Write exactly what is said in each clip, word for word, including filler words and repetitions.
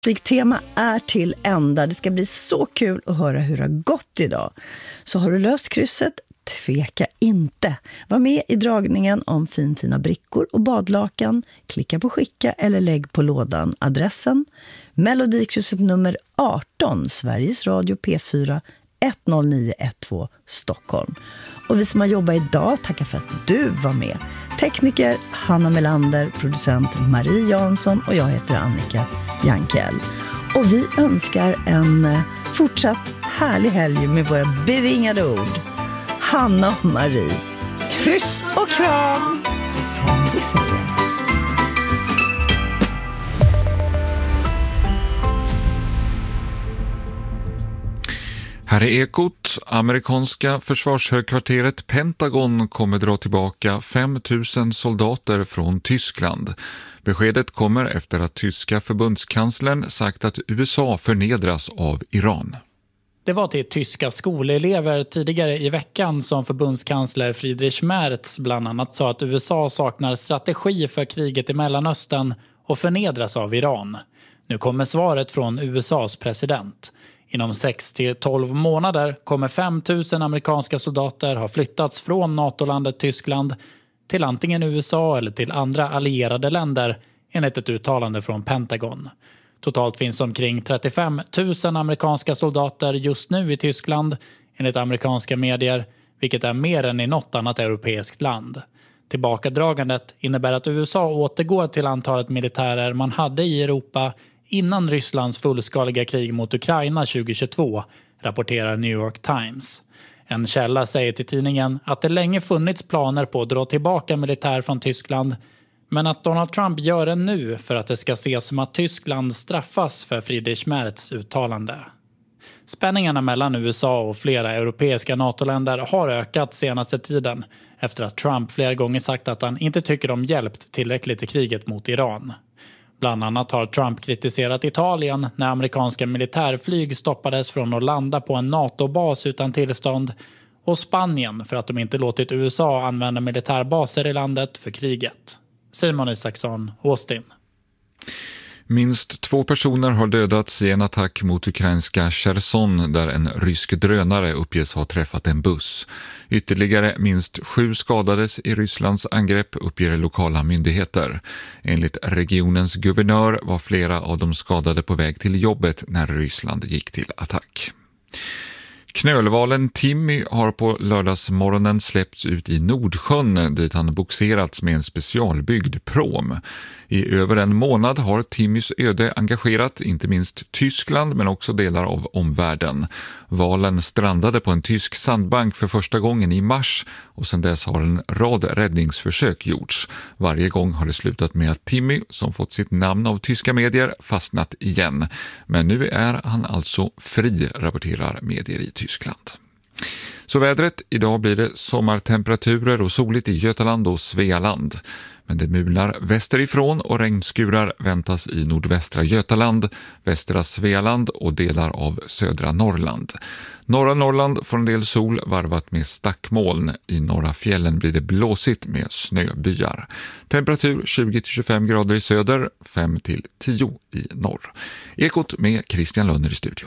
Musiktema är till ända. Det ska bli så kul att höra hur det har gått idag. Så har du löst krysset, tveka inte. Var med i dragningen om finfina brickor och badlakan. Klicka på skicka eller lägg på lådan adressen. Melodikrysset nummer arton, Sveriges Radio P fyra ett noll nio ett två Stockholm. Och vi som har jobbat idag tackar för att du var med. Tekniker Hanna Melander, producent Marie Jansson och jag heter Annika Jankell. Och vi önskar en fortsatt härlig helg med våra bevingade ord. Hanna och Marie, kryss och kram, som vi säger. Här är Ekot. Amerikanska försvarshögkvarteret Pentagon kommer dra tillbaka fem tusen soldater från Tyskland. Beskedet kommer efter att tyska förbundskanslern sagt att U S A förnedras av Iran. Det var till tyska skolelever tidigare i veckan som förbundskansler Friedrich Merz bland annat sa att U S A saknar strategi för kriget i Mellanöstern och förnedras av Iran. Nu kommer svaret från U S A:s president. Inom sex till tolv månader kommer fem tusen amerikanska soldater ha flyttats från NATO-landet Tyskland till antingen U S A eller till andra allierade länder enligt ett uttalande från Pentagon. Totalt finns omkring trettiofem tusen amerikanska soldater just nu i Tyskland enligt amerikanska medier, vilket är mer än i något annat europeiskt land. Tillbakadragandet innebär att U S A återgår till antalet militärer man hade i Europa innan Rysslands fullskaliga krig mot Ukraina tjugohundratjugotvå, rapporterar New York Times. En källa säger till tidningen att det länge funnits planer på att dra tillbaka militär från Tyskland, men att Donald Trump gör det nu för att det ska ses som att Tyskland straffas för Friedrich Merz uttalande. Spänningarna mellan U S A och flera europeiska NATO-länder har ökat senaste tiden efter att Trump flera gånger sagt att han inte tycker de hjälpt tillräckligt i kriget mot Iran. Bland annat har Trump kritiserat Italien när amerikanska militärflyg stoppades från att landa på en NATO-bas utan tillstånd och Spanien för att de inte låtit U S A använda militärbaser i landet för kriget. Simon Isaksson, Austin. Minst två personer har dödats i en attack mot ukrainska Cherson där en rysk drönare uppges ha träffat en buss. Ytterligare minst sju skadades i Rysslands angrepp, uppger lokala myndigheter. Enligt regionens guvernör var flera av de skadade på väg till jobbet när Ryssland gick till attack. Knölvalen Timmy har på lördagsmorgonen släppts ut i Nordsjön dit han boxerats med en specialbyggd prom. I över en månad har Timmys öde engagerat inte minst Tyskland men också delar av omvärlden. Valen strandade på en tysk sandbank för första gången i mars och sedan dess har en rad räddningsförsök gjorts. Varje gång har det slutat med att Timmy, som fått sitt namn av tyska medier, fastnat igen. Men nu är han alltså fri, rapporterar medier i Tyskland. Så vädret, idag blir det sommartemperaturer och soligt i Götaland och Svealand. Men det mular västerifrån och regnskurar väntas i nordvästra Götaland, västra Svealand och delar av södra Norrland. Norra Norrland får en del sol varvat med stackmoln. I norra fjällen blir det blåsigt med snöbyar. Temperatur tjugo till tjugofem grader i söder, fem till tio i norr. Ekot med Christian Lönner i studion.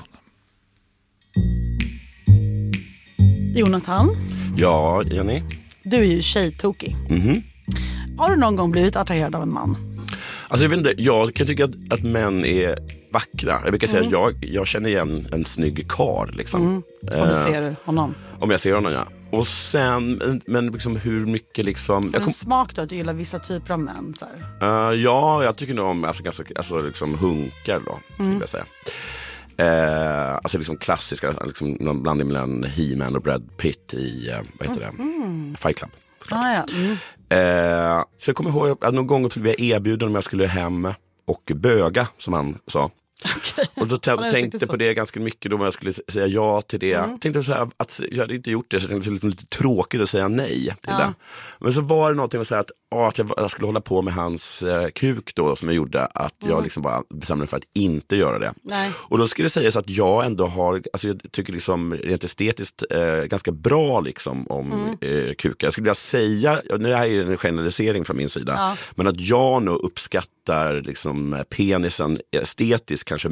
Jonathan? Ja, Jenny? Du är ju tjejtokig. Mhm. Har du någon gång blivit attraherad av en man? Alltså jag vet inte, jag kan tycka att, att män är vackra. Jag brukar säga Mm. att jag, jag känner igen en snygg karl liksom. Mm. Om du ser honom. Om jag ser honom, ja. Och sen, men, men liksom hur mycket liksom... Har du Jag en kom, smak då att du gillar vissa typer av män? Så här? uh, ja, jag tycker nog om alltså, ganska, alltså, liksom hunkar då, skulle Mm. jag säga. Uh, alltså liksom klassiska, liksom någon blandning mellan He-Man och Brad Pitt i, uh, vad heter Mm. det? Fight Club. Ah, ja. Mm. Uh, så jag kommer ihåg att någon gång blev jag erbjuden om jag skulle hem och böga, som han sa. Okay. Och då t- Ja, tänkte jag på det ganska mycket då, om jag skulle säga ja till det. Mm. Tänkte så här, att jag hade inte gjort det, så jag tänkte det var lite tråkigt att säga nej till Ja. det. Men så var det någonting med så här att, ja, att jag, jag skulle hålla på med hans eh, kuk då, som jag gjorde, att jag Mm. liksom bara bestämde mig för att inte göra det. Nej. Och då skulle det sägas att jag ändå har, alltså jag tycker liksom rent estetiskt eh, ganska bra liksom om Mm. eh, kukar. Jag skulle vilja säga, nu är det en generalisering från min sida, Ja. men att jag nog uppskattar liksom penisen estetiskt kanske